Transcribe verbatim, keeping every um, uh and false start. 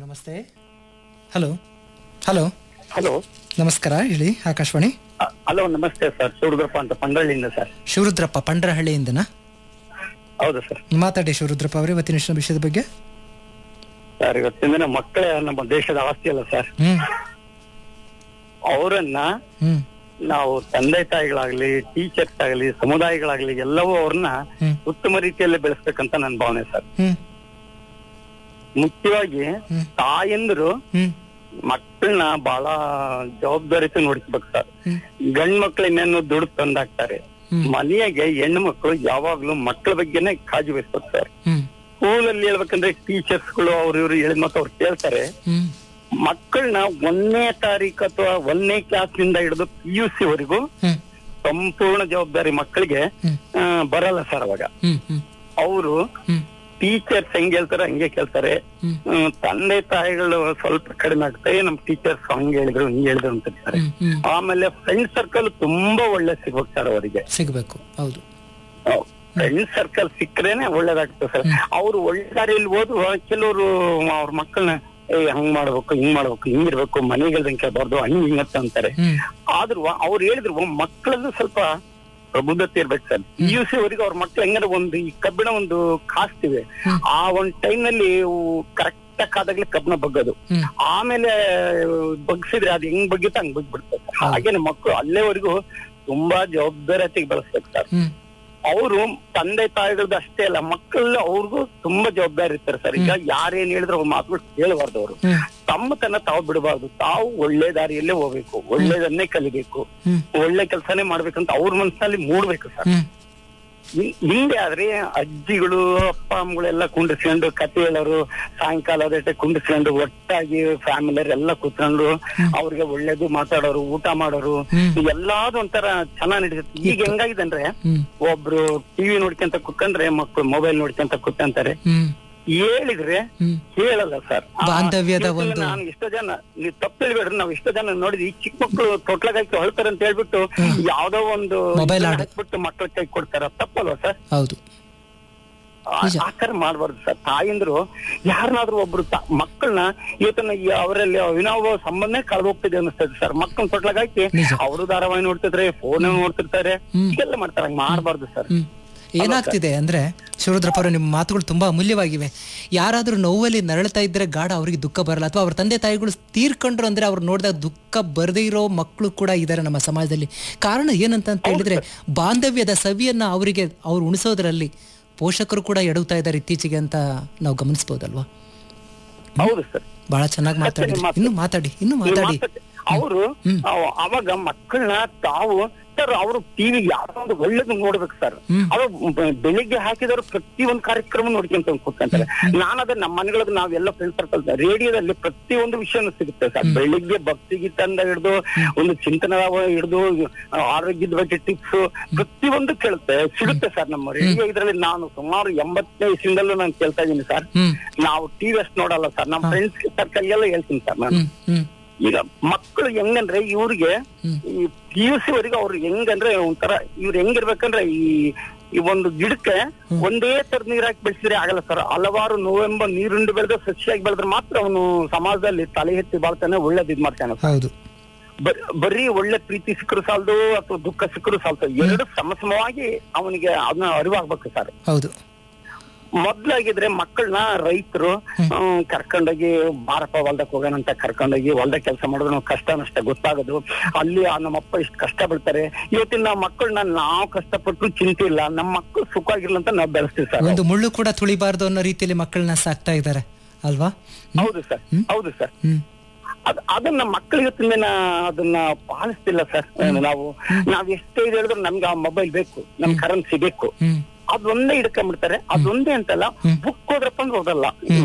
ನಮಸ್ತೆ. Hello hello hello ನಮಸ್ಕಾರ, ಹೇಳಿ. ಆಕಾಶವಾಣಿ. ಹಲೋ ನಮಸ್ತೆ ಸರ್, ಶಿವರುದ್ರಪ್ಪ ಅಂತ ಪಂಡ್ರಹಳ್ಳಿಯಿಂದ ಸರ್. ಶಿವರುದ್ರಪ್ಪ ಪಂಡ್ರಹಳ್ಳಿಯಿಂದನಾ? ಹೌದು ಸರ್. ಮಾತಾಡಿ ಶಿವರುದ್ರಪ್ಪ ಅವರೇ, ಇವತ್ತಿನ ವಿಷಯದ ಬಗ್ಗೆ. ಸರ್, ಇವತ್ತಿನ ಮಕ್ಕಳೇ ನಮ್ಮ ದೇಶದ ಆಸ್ತಿ ಅಲ್ಲ ಸರ್. ಹ್ಮ್ ಅವರನ್ನ ಹ್ಮ್ ನಾವು ತಂದೆ ತಾಯಿಗಳಾಗ್ಲಿ, ಟೀಚರ್ಸ್ ಆಗ್ಲಿ, ಸಮುದಾಯಗಳಾಗ್ಲಿ ಎಲ್ಲವೂ ಅವ್ರನ್ನ ಹ್ಮ್ ಉತ್ತಮ ರೀತಿಯಲ್ಲಿ ಬೆಳೆಸ್ಬೇಕಂತ ನನ್ನ ಭಾವನೆ ಸರ್. ಹ್ಮ್ ಮುಖ್ಯವಾಗಿ ಹ್ಮ್ ತಾಯಂದ್ರು ಹ್ಮ್ ಮಕ್ಕಳನ್ನ ಬಹಳ ಜವಾಬ್ದಾರಿತ ನೋಡ್ಕೋಬೇಕು ಸರ್. ಹ್ಮ್ ಗಂಡ್ ಮಕ್ಳು ಇನ್ನೇನು ದುಡ್ಡು ತಂದಾಕ್ತಾರೆ. ಹ್ಮ್ ಮನೆಯಾಗೆ ಹೆಣ್ಣು ಮಕ್ಕಳು ಯಾವಾಗ್ಲೂ ಮಕ್ಕಳ ಬಗ್ಗೆನೆ ಕಾಳಜಿ ವಹಿಸ್ಬೇಕು ಸರ್. ಹ್ಮ್ ಸ್ಕೂಲಲ್ಲಿ ಹೇಳ್ಬೇಕಂದ್ರೆ ಟೀಚರ್ಸ್ ಗಳು ಅವ್ರು ಇವ್ರು ಹೇಳಿದ ಮಾತು ಅವ್ರು ಕೇಳ್ತಾರೆ. ಹ್ಮ್ ಮಕ್ಕಳನ್ನ ಒಂದನೇ ತಾರೀಕು ಅಥವಾ ಒಂದನೇ ಕ್ಲಾಸ್ ನಿಂದ ಹಿಡಿದು ಪಿ ಯು ಸಿ ವರೆಗೂ ಹ್ಮ್ ಸಂಪೂರ್ಣ ಜವಾಬ್ದಾರಿ ಮಕ್ಕಳಿಗೆ ಹ್ಮ್ ಆ, ಬರಲ್ಲ ಸರ್. ಅವಾಗ ಹ್ಮ್ ಹ್ಮ್ ಅವರು ಹ್ಮ್ ಟೀಚರ್ಸ್ ಹೆಂಗ್ ಹೇಳ್ತಾರೆ ಹಂಗೆ ಕೇಳ್ತಾರೆ. ಹ್ಮ್ ಹ್ಮ್, ತಂದೆ ತಾಯಿಗಳು ಸ್ವಲ್ಪ ಕಡಿಮೆ ಆಗ್ತವೆ, ನಮ್ ಟೀಚರ್ಸ್ ಹಂಗ್ ಹೇಳಿದ್ರು ಹಿಂಗ್ ಹೇಳಿದ್ರು ಅಂತ ಹೇಳ್ತಾರೆ. ಹ್ಮ್ ಹ್ಮ್ ಆಮೇಲೆ ಫ್ರೆಂಡ್ ಸರ್ಕಲ್ ತುಂಬಾ ಒಳ್ಳೆ ಸಿಗ್ಬೇಕು ಸರ್ ಅವರಿಗೆ. ಸಿಗ್ಬೇಕು. ಹೌದು. ಫ್ರೆಂಡ್ ಸರ್ಕಲ್ ಸಿಕ್ಕರೇನೆ ಒಳ್ಳೇದಾಗ್ತದೆ ಸರ್. ಅವ್ರು ಒಳ್ಳೆ ದಾರಿಯಲ್ಲಿ ಓದುವ ಕೆಲವರು ಅವ್ರ ಮಕ್ಕಳನ್ನ ಏ ಹಂಗ್ ಮಾಡ್ಬೇಕು, ಹಿಂಗ್ ಮಾಡ್ಬೇಕು, ಹಿಂಗಿರ್ಬೇಕು, ಮನೆಗಳ್ದಂಗೆ ಕೇಳಬಾರ್ದು, ಹಂಗ್ ಹಿಂಗತ್ತ ಅಂತಾರೆ. ಹ್ಮ್ ಆದ್ರೂ ಅವ್ರು ಹೇಳಿದ್ರು ಮಕ್ಕಳದ್ದು ಸ್ವಲ್ಪ ಪ್ರಬುದ್ಧತೆ ಇರ್ಬೇಕು ಸರ್. ಪಿ ಯು ಸಿ ವರೆಗೂ ಅವ್ರ ಮಕ್ಳು ಹೆಂಗಾರ ಒಂದು ಈ ಕಬ್ಬಿಣ ಒಂದು ಕಾಸ್ತಿವೆ, ಹ್ಮ್ ಆ ಒಂದ್ ಟೈಮ್ ನಲ್ಲಿ ಕರೆಕ್ಟ್ ಆದಾಗ್ಲೇ ಕಬ್ಬಿಣ ಬಗ್ಗದು. ಹ್ಮ್ ಆಮೇಲೆ ಬಗ್ಸಿದ್ರೆ ಅದು ಹೆಂಗ್ ಬಗ್ಗಿತ ಹಂಗ್ ಬಗ್ಬಿಡ್ತಾರೆ. ಹಾಗೇನೆ ಮಕ್ಕಳು ಅಲ್ಲೇವರೆಗೂ ತುಂಬಾ ಜವಾಬ್ದಾರಿಯಾಗಿ ಬೆಳೆಸ್ಬೇಕು ಸರ್. ಹ್ಮ್ ಅವರು ತಂದೆ ತಾಯಿಗಳದ್ದು ಅಷ್ಟೇ ಅಲ್ಲ, ಮಕ್ಕಳು ಅವ್ರಿಗೂ ತುಂಬಾ ಜವಾಬ್ದಾರಿ ಇರ್ತಾರೆ ಸರ್. ಈಗ ಯಾರೇನ್ ಹೇಳಿದ್ರು ಅವ್ರ ಮಾತುಗಳು ಕೇಳಬಾರ್ದು. ಅವರು ಹ್ಮ್ ತಮ್ಮ ತನ್ನ ತಾವು ಬಿಡಬಾರ್ದು. ತಾವು ಒಳ್ಳೆ ದಾರಿಯಲ್ಲೇ ಹೋಗ್ಬೇಕು, ಒಳ್ಳೇದನ್ನೇ ಕಲಿಬೇಕು, ಹ್ಮ್ ಒಳ್ಳೆ ಕೆಲಸನೇ ಮಾಡ್ಬೇಕಂತ ಅವ್ರ ಮನಸ್ಸಲ್ಲಿ ಮೂಡ್ಬೇಕು ಸರ್. ಹ್ಮ್ ಹಿಂ- ಹಿಂದೆ ಆದ್ರೆ ಅಜ್ಜಿಗಳು ಅಪ್ಪ ಅಮ್ಮಗಳೆಲ್ಲ ಕುಂಡಿಸ್ಕೊಂಡು ಕತೆ ಹೇಳೋರು, ಸಾಯಂಕಾಲ ಅದೇ ಕುಂಡಿಸ್ಕೊಂಡು ಒಟ್ಟಾಗಿ ಫ್ಯಾಮಿಲಿ ಎಲ್ಲ ಕೂತ್ಕೊಂಡು ಅವ್ರಿಗೆ ಒಳ್ಳೇದು ಮಾತಾಡೋರು, ಊಟ ಮಾಡೋರು, ಹ್ಮ್ ಎಲ್ಲಾದ್ರು ಒಂಥರ ಚೆನ್ನಾಗ್ ನಡೀತೈತಿ. ಈಗ ಹೆಂಗಾಗಿದೆ ಅಂದ್ರೆ ಹ್ಮ್ ಒಬ್ರು ಟಿವಿ ನೋಡ್ಕೊಂತ ಕುತ್ಕೊಂಡ್ರೆ ಮಕ್ಕಳು ಮೊಬೈಲ್ ನೋಡ್ಕೊಂತ ಕುತ್ಕೊಂತಾರೆ. ಹ್ಮ್ ಹೇಳಿದ್ರೆ ಹ್ಮ್ ಕೇಳಲ್ಲ ಸರ್. ಬಾಂಧವ್ಯದ ಒಂದು ನಾನು ಇಷ್ಟೋ ಜನ, ನೀವು ತಪ್ಪು ಹೇಳ್ಬೇಡ್ರಿ, ನಾವ್ ಇಷ್ಟೋ ಜನ ನೋಡಿದ್ವಿ ಈ ಚಿಕ್ಕ ಮಕ್ಕಳು ತೊಟ್ಲಾಗಾಕಿ ಹೊಳ್ತಾರೆ ಅಂತ ಹೇಳ್ಬಿಟ್ಟು ಯಾವ್ದೋ ಒಂದು ಮೊಬೈಲ್ ಆಡ್ ಹಾಕ್ಬಿಟ್ಟು ಮಕ್ಕಳ ಕೈ ಕೊಡ್ತಾರ. ತಪ್ಪಲ್ವಾ ಸರ್? ಹೌದು. ಆತರ ಮಾಡ್ಬಾರ್ದು ಸರ್. ತಾಯಂದ್ರು ಯಾರನ್ನಾದ್ರೂ ಒಬ್ರು ಮಕ್ಕಳನ್ನ ಇವತ್ತನ್ನ ಅವರಲ್ಲಿ ಅವಿನಾವ ಸಂಬಂಧ ಕಳೆದು ಹೋಗ್ತಿದೆ ಅನಿಸ್ತದೆ ಸರ್. ಮಕ್ಕಳನ್ನ ತೊಟ್ಲಾಗಾಕಿ ನಿಜ. ಅವರು ಧಾರಾವಾಹಿ ನೋಡ್ತಿದ್ರೆ, ಫೋನ್ ನೋಡ್ತಿರ್ತಾರೆ, ಹ್ಮ್. ಇದೆಲ್ಲ ಮಾಡ್ತಾರೆ. ಹಂಗ್ ಮಾಡ್ಬಾರ್ದು ಸರ್. ಹ್ಮ್ ಏನಾಗ್ತಿದೆ ಅಂದ್ರೆ ಶಿವರುದ್ರಪ್ಪ ಅವರು, ನಿಮ್ಮ ಮಾತುಗಳು ತುಂಬಾ ಅಮೂಲ್ಯವಾಗಿವೆ. ಯಾರಾದ್ರೂ ನೋವಲ್ಲಿ ನರಳ್ತಾ ಇದ್ರೆ ಗಾಢ ಅವ್ರಿಗೆ ದುಃಖ ಬರಲ್ಲ, ಅಥವಾ ಅವ್ರ ತಂದೆ ತಾಯಿಗಳು ತೀರ್ಕೊಂಡ್ರು ಅಂದ್ರೆ ಅವ್ರು ನೋಡಿದಾಗ ದುಃಖ ಬರದೇ ಇರೋ ಮಕ್ಕಳು ಕೂಡ ಇದ್ದಾರೆ ನಮ್ಮ ಸಮಾಜದಲ್ಲಿ. ಕಾರಣ ಏನಂತ ಅಂತ ಹೇಳಿದ್ರೆ, ಬಾಂಧವ್ಯದ ಸವಿಯನ್ನ ಅವರಿಗೆ ಅವ್ರು ಉಣಿಸೋದ್ರಲ್ಲಿ ಪೋಷಕರು ಕೂಡ ಎಡುತ್ತಾ ಇದ್ದಾರೆ ಇತ್ತೀಚೆಗೆ ಅಂತ ನಾವು ಗಮನಿಸಬಹುದಲ್ವಾ? ಹೌದು ಸರ್, ಬಹಳ ಚೆನ್ನಾಗಿ ಮಾತಾಡಿದ್ರಿ. ಇನ್ನು ಮಾತಾಡಿ, ಇನ್ನು ಮಾತಾಡಿ. ಅವರು ಅವಾಗ ಮಕ್ಕಳನ್ನ ತಾವು ಸರ್ ಅವರು ಟಿವಿ ಯಾವ್ದೋ ಒಂದು ಒಳ್ಳೇದು ನೋಡ್ಬೇಕು ಸರ್. ಅದು ಬೆಳಿಗ್ಗೆ ಹಾಕಿದವರು ಪ್ರತಿ ಒಂದು ಕಾರ್ಯಕ್ರಮ ನೋಡ್ಕೊಂತ ಕೂತ್ಕೊಂತಾರೆ. ನಾನು ಅದೇ ನಮ್ಮ ಮನೆಗಳಿಗೆ ನಾವೆಲ್ಲ ಫ್ರೆಂಡ್ಸ್ ಸರ್ಕಲ್ ರೇಡಿಯೋದಲ್ಲಿ ಪ್ರತಿ ಒಂದು ವಿಷಯನೂ ಸಿಗುತ್ತೆ ಸರ್. ಬೆಳಿಗ್ಗೆ ಭಕ್ತಿ ಗೀತಂದ ಹಿಡಿದು ಒಂದು ಚಿಂತನ ಹಿಡಿದು ಆರೋಗ್ಯದ ಬಗ್ಗೆ ಟಿಪ್ಸ್ ಪ್ರತಿ ಒಂದು ಕೇಳುತ್ತೆ ಸಿಗುತ್ತೆ ಸರ್ ನಮ್ಮ ರೇಡಿಯೋ ಇದ್ರಲ್ಲಿ. ನಾನು ಸುಮಾರು ಎಂಬತ್ತನೇ ಇಸ್ವಿಯಿಂದಲೂ ನಾನು ಕೇಳ್ತಾ ಇದ್ದೀನಿ ಸರ್. ನಾವು ಟಿವಿ ಅಷ್ಟು ನೋಡಲ್ಲ ಸರ್, ನಮ್ಮ ಫ್ರೆಂಡ್ಸ್ ಸರ್ಕಲ್ ಎಲ್ಲ ಹೇಳ್ತೀನಿ ಸರ್ ನಾನು. ಈಗ ಮಕ್ಕಳು ಹೆಂಗಂದ್ರೆ ಇವ್ರಿಗೆ ಈ ಪಿ ಯು ಸಿ ವರೆಗೂ ಅವ್ರು ಹೆಂಗಂದ್ರೆ ಒಂಥರ ಇವ್ರು ಹೆಂಗಿರ್ಬೇಕಂದ್ರೆ ಈ ಈ ಒಂದು ಗಿಡಕ್ಕೆ ಒಂದೇ ತರ ನೀರ್ ಹಾಕಿ ಬೆಳೆಸಿದ್ರೆ ಆಗಲ್ಲ ಸರ್. ಹಲವಾರು ನೋವೆಂಬ ನೀರುಂಡು ಬೆಳೆದ ಸಸ್ಯಾಗಿ ಬೆಳೆದ್ರೆ ಮಾತ್ರ ಅವನು ಸಮಾಜದಲ್ಲಿ ತಲೆ ಎತ್ತಿ ಬಾಳ್ತಾನೆ, ಒಳ್ಳೇದ್ ಇದ್ ಮಾಡ್ತಾನೆ. ಹೌದು. ಬರೀ ಒಳ್ಳೆ ಪ್ರೀತಿ ಸಿಕ್ಕರು ಸಾಲದು ಅಥವಾ ದುಃಖ ಸಿಕ್ಕರು ಸಾಲದು, ಎರಡು ಸಮಸಮವಾಗಿ ಅವನಿಗೆ ಅದನ್ನ ಅರಿವಾಗ್ಬೇಕು ಸರ್. ಹೌದು. ಮೊದ್ಲಾಗಿದ್ರೆ ಮಕ್ಕಳನ್ನ ರೈತರು ಕರ್ಕೊಂಡೋಗಿ ಬಾರಪ್ಪ ಹೊಲ್ದಕ್ ಹೋಗೋಣ ಅಂತ ಕರ್ಕೊಂಡೋಗಿ ಹೊಲ್ದಾಗ ಕೆಲಸ ಮಾಡೋದು ನಾವು ಕಷ್ಟ ನಷ್ಟ ಗೊತ್ತಾಗೋದು. ಅಲ್ಲಿ ನಮ್ಮಪ್ಪ ಇಷ್ಟು ಕಷ್ಟ ಬೀಳ್ತಾರೆ. ಇವತ್ತಿನ ನಾವು ಮಕ್ಕಳನ್ನ ನಾವು ಕಷ್ಟಪಟ್ಟು ಚಿಂತೆ ಇಲ್ಲ, ನಮ್ಮ ಮಕ್ಕಳು ಸುಖ ಆಗಿರ್ಲ ಅಂತ ನಾವು ಬೆಳೆಸ್ತೀವಿ ಸರ್. ಒಂದು ಮುಳ್ಳು ಕೂಡ ತುಳಿಬಾರ್ದು ಅನ್ನೋ ರೀತಿಯಲ್ಲಿ ಮಕ್ಕಳನ್ನ ಸಾಕ್ತಾ ಇದ್ದಾರೆ ಅಲ್ವಾ? ಹೌದು ಸರ್, ಹೌದು ಸರ್. ಹ್ಮ್ ಅದ್ ಅದನ್ನ ಮಕ್ಕಳಿಗೆ ತಿಂದ ಅದನ್ನ ಪಾಲಿಸ್ತಿಲ್ಲ ಸರ್. ನಾವು ನಾವ್ ಎಷ್ಟೇ ಇದು ಹೇಳಿದ್ರು ನಮ್ಗೆ ಆ ಮೊಬೈಲ್ ಬೇಕು, ನಮ್ ಕರೆನ್ಸಿ ಬೇಕು, ಹ್ಮ್ ಅದೊಂದೇ ಹಿಡ್ಕೊಂಡ್ಬಿಡ್ತಾರೆ. ಅದೊಂದೇ ಅಂತಲ್ಲ, ಬುಕ್ ಹೋದ್ರಪ್ಪ ಅಂದ್ರೆ ಓದಲ್ಲ.